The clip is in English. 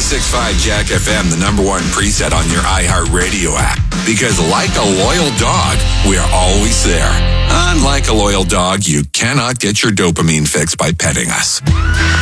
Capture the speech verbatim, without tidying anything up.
six point five Jack F M, the number one preset on your iHeartRadio app. Because like a loyal dog, we're always there. Unlike a loyal dog, you cannot get your dopamine fix by petting us.